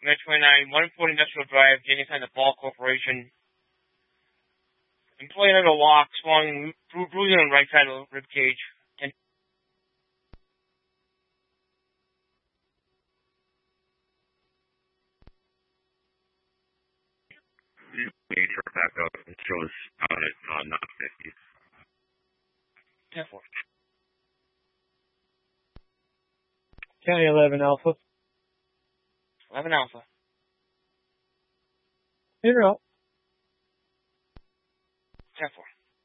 Med 29, 140 Industrial Drive, Jennings the Ball Corporation. Employee under lock, swung, bruising on right side of the rib cage. Nature back up and shows out at not 50. 10-4. County 11 Alpha. 11 Alpha. In route. 10-4.